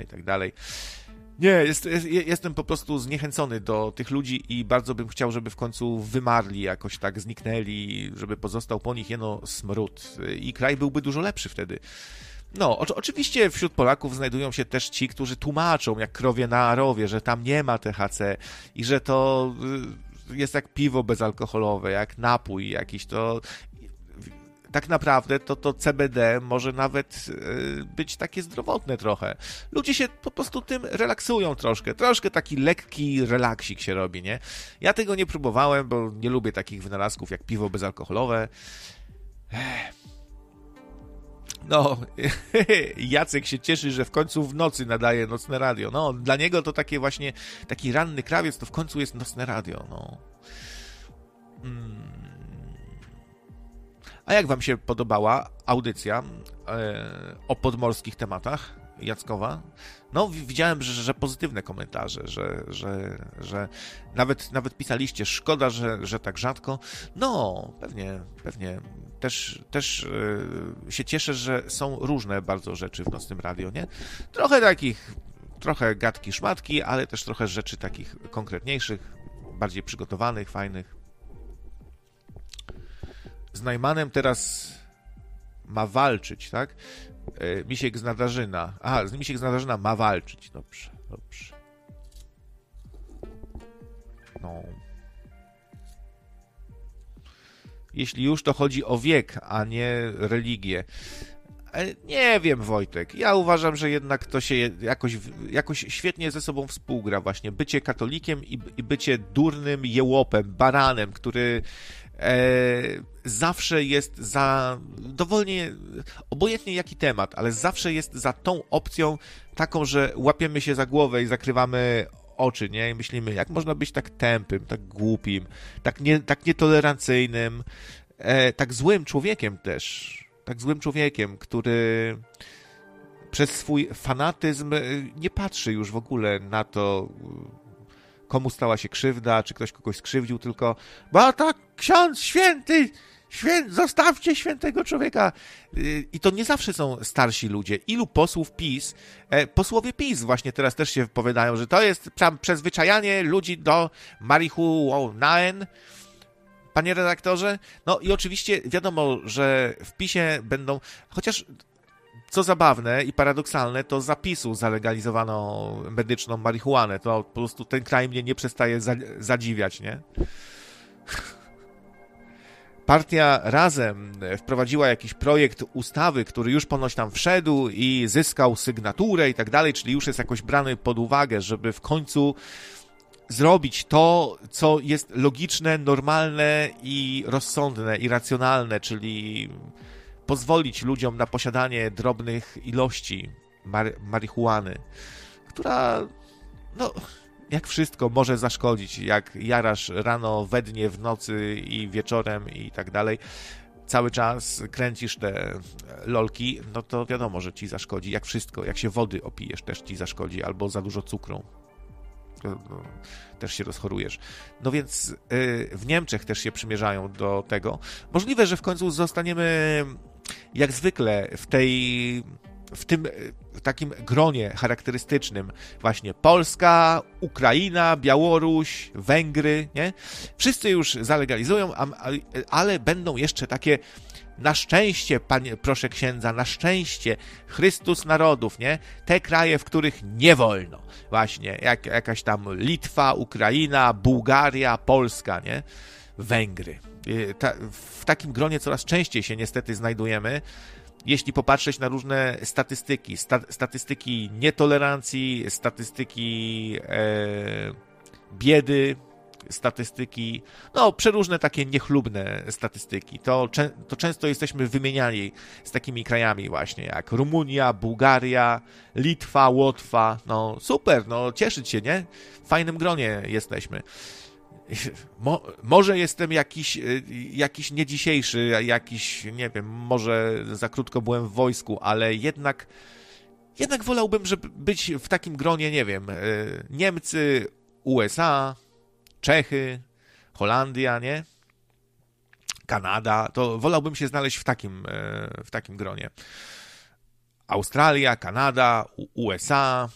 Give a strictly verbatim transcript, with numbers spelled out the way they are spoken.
tak dalej. Nie, jest, jest, jestem po prostu zniechęcony do tych ludzi i bardzo bym chciał, żeby w końcu wymarli, jakoś tak zniknęli, żeby pozostał po nich jeno smród i kraj byłby dużo lepszy wtedy. No, o, oczywiście wśród Polaków znajdują się też ci, którzy tłumaczą, jak krowie na Arowie, że tam nie ma T H C i że to jest jak piwo bezalkoholowe, jak napój jakiś, to tak naprawdę to, to C B D może nawet yy, być takie zdrowotne trochę. Ludzie się po prostu tym relaksują troszkę. Troszkę taki lekki relaksik się robi, nie? Ja tego nie próbowałem, bo nie lubię takich wynalazków jak piwo bezalkoholowe. No, Jacek się cieszy, że w końcu w nocy nadaje nocne radio. No, dla niego to takie właśnie, taki ranny krawiec to w końcu jest nocne radio, no. Hmm. A jak wam się podobała audycja e, o podmorskich tematach Jackowa? No, widziałem, że, że pozytywne komentarze, że, że, że nawet, nawet pisaliście, szkoda, że, że tak rzadko. No, pewnie, pewnie. Też, też e, się cieszę, że są różne bardzo rzeczy w Nocnym Radio, nie? Trochę takich, trochę gadki, szmatki, ale też trochę rzeczy takich konkretniejszych, bardziej przygotowanych, fajnych. Z Najmanem teraz ma walczyć, tak? E, Misiek z Nadarzyna. Aha, Misiek z Nadarzyna ma walczyć. Dobrze, dobrze. No. Jeśli już, to chodzi o wiek, a nie religię. E, nie wiem, Wojtek. Ja uważam, że jednak to się jakoś, jakoś świetnie ze sobą współgra właśnie. Bycie katolikiem i, i bycie durnym jełopem, baranem, który E, zawsze jest za, dowolnie, obojętnie jaki temat, ale zawsze jest za tą opcją taką, że łapiemy się za głowę i zakrywamy oczy, nie? I myślimy, jak można być tak tępym, tak głupim, tak, nie, tak nietolerancyjnym, e, tak złym człowiekiem też, tak złym człowiekiem, który przez swój fanatyzm nie patrzy już w ogóle na to, komu stała się krzywda, czy ktoś kogoś skrzywdził, tylko bo tak ksiądz święty, świę... zostawcie świętego człowieka. I to nie zawsze są starsi ludzie. Ilu posłów PiS, e, posłowie PiS właśnie teraz też się wypowiadają, że to jest przyzwyczajanie ludzi do marihuany, panie redaktorze. No i oczywiście wiadomo, że w PiSie będą, chociaż co zabawne i paradoksalne, to za PiSu zalegalizowano medyczną marihuanę. To po prostu ten kraj mnie nie przestaje zadziwiać, nie? Partia Razem wprowadziła jakiś projekt ustawy, który już ponoć tam wszedł i zyskał sygnaturę i tak dalej, czyli już jest jakoś brany pod uwagę, żeby w końcu zrobić to, co jest logiczne, normalne i rozsądne i racjonalne, czyli pozwolić ludziom na posiadanie drobnych ilości mar- marihuany, która, no, jak wszystko, może zaszkodzić. Jak jarasz rano, we dnie, w nocy i wieczorem i tak dalej, cały czas kręcisz te lolki, no to wiadomo, że ci zaszkodzi. Jak wszystko, jak się wody opijesz, też ci zaszkodzi, albo za dużo cukru. No, też się rozchorujesz. No więc yy, w Niemczech też się przymierzają do tego. Możliwe, że w końcu zostaniemy jak zwykle w tej, w tym w takim gronie charakterystycznym właśnie Polska, Ukraina, Białoruś, Węgry, nie? Wszyscy już zalegalizują, ale będą jeszcze takie na szczęście, panie, proszę księdza, na szczęście Chrystus narodów, nie? Te kraje, w których nie wolno. Właśnie, jak, jakaś tam Litwa, Ukraina, Bułgaria, Polska, nie? Węgry. Ta, w takim gronie coraz częściej się niestety znajdujemy, jeśli popatrzeć na różne statystyki. Sta, statystyki nietolerancji, statystyki e, biedy, statystyki, no przeróżne takie niechlubne statystyki. To, to często jesteśmy wymieniani z takimi krajami właśnie jak Rumunia, Bułgaria, Litwa, Łotwa. No super, no cieszyć się, nie? W fajnym gronie jesteśmy. Mo, może jestem jakiś, jakiś nie dzisiejszy, jakiś, nie wiem, może za krótko byłem w wojsku, ale jednak jednak wolałbym, żeby być w takim gronie, nie wiem, Niemcy, U S A, Czechy, Holandia, nie? Kanada, to wolałbym się znaleźć w takim, w takim gronie. Australia, Kanada, U S A,